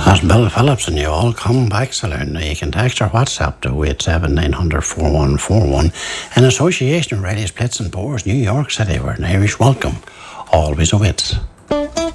That's Bill Phillips, and you all come back saloon. You can text or WhatsApp to 087 900 4141 in association with Radio Splits and Pours, New York City, where an Irish welcome always awaits.